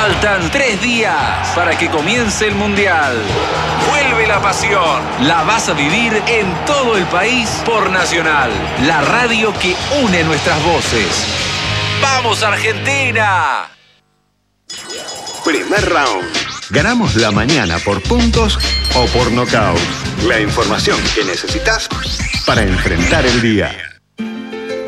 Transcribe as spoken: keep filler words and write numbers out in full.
Faltan tres días para que comience el Mundial. Vuelve la pasión. La vas a vivir en todo el país por Nacional, la radio que une nuestras voces. ¡Vamos, Argentina! Primer round. Ganamos la mañana por puntos o por nocaut. La información que necesitas para enfrentar el día.